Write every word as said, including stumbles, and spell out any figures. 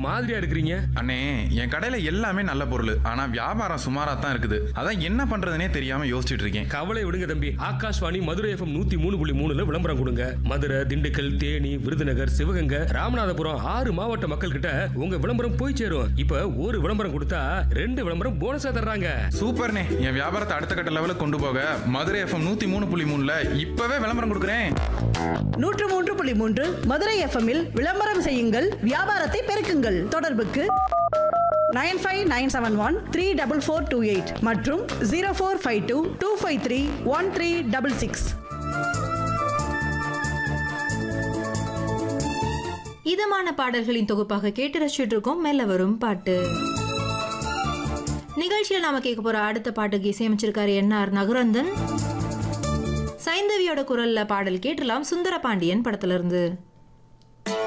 மாதிரியா இருக்கிறீங்க? அண்ணே, என் கடையில எல்லாமே நல்ல பொருள். ஆனா வியாபாரம் சுமாரா தான் இருக்குது. அதான் என்ன பண்றதுனே தெரியாம யோசிச்சுட்டு இருக்கேன். கவலை விடுங்க தம்பி. ஆகாஷ்வாணி மதுரை எஃப்எம் நூத்தி மூணு புள்ளி மூணுல விளம்பரம் கொடுங்க. மதுரை, திண்டுக்கல், தேனி, விருதுநகர், சிவகங்கை, ராமநாதபுரம் ஆறு மாவட்ட மக்கள் கிட்ட உங்க விளம்பரம் போய் சேரும். இப்ப ஒரு விளம்பரம் கொடுத்தா ரெண்டு விளம்பரம் போனஸா தர்றாங்க. சூப்பர்ண்ணே, என் வியாபாரத்தை அடுத்த கட்ட லெவலுக்கு கொண்டு போக மதுரை எஃப்எம் நூத்தி மூணு புள்ளி மூணுல இப்பவே விளம்பரம் கொடுக்குறேன். நூற்று மூன்று புள்ளி மூன்று மதுரை எஃப்எம்மில் விளம்பரம் செய்யுங்கள், வியாபாரத்தை பெருக்குங்கள். தொடர்புக்கு nine five nine seven one three double four two eight மற்றும் zero four five two two five three one three double six. இதமான பாடல்களின் தொகுப்பாக கேட்டு ரசிச்சுட்டு இருக்கோம் மெல்ல வரும் பாட்டு நிகழ்ச்சியில் நாம கேட்க போற அடுத்த பாட்டுக்கு இசையமைச்சிருக்காரு என் ஆர் நகுரந்தன். சைந்தவியோட குரல்ல பாடல் கேட்டலாம். சுந்தர பாண்டியன் படத்துல இருந்து.